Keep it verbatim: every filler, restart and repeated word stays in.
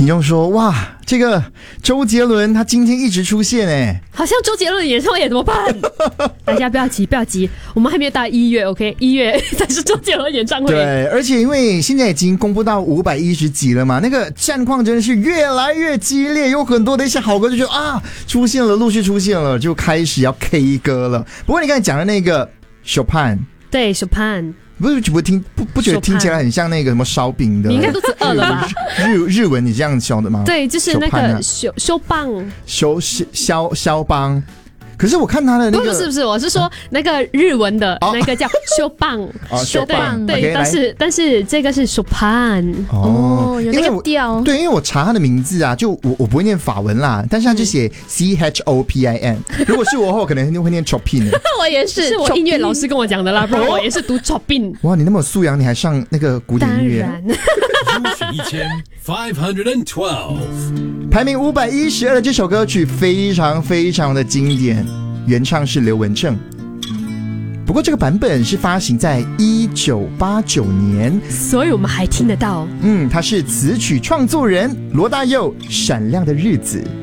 听众说，哇，这个周杰伦他今天一直出现哎， 好像周杰伦演唱会怎么办？大家不要急，不要急，我们还没有到一月 ，OK， 一月才是周杰伦演唱会。 对，而且因为现在已经公布到五百一十集了嘛，那个战况真的是越来越激烈，有很多的一些好歌就觉得啊出现了，陆续出现了，就开始要 K 歌了。不过你刚才讲的那个 Chopin， 对 Chopin。 不是不听不不觉得听起来很像那个什么烧饼的？ 你应该肚子饿了吧？ 日日文你这样晓得吗？ 对，就是那个修修棒修肖肖邦。可是我看他的那个不是不是，我是说那个日文的那个叫修棒， 修棒对，但是但是这个是 Chopin 哦，有那个调。 对，因为我查他的名字啊，就我我不会念法文啦，但是他就写 C H O P I N。如果是我的话，我可能会念 Chopin。 我也是，是我音乐老师跟我讲的啦，不然我也是读 Chopin。 哇，你那么有素养，你还上那个古典音乐？ 当然。一千五百十二， 排名五百一十二的这首歌曲非常非常的经典，原唱是刘文正。不过这个版本是发行在一九八九年， 所以我们还听得到。 嗯，他是词曲创作人罗大佑《闪亮的日子》。